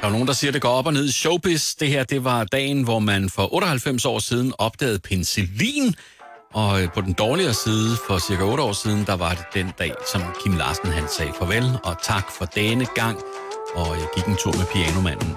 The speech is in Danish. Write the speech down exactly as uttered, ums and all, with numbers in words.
Der er nogen, der siger, at det går op og ned i showbiz. Det her, det var dagen, hvor man for otteoghalvfems år siden opdagede penicillin. Og på den dårligere side, for cirka otte år siden, der var det den dag, som Kim Larsen han sagde farvel og tak for denne gang. Og jeg gik en tur med pianomanden.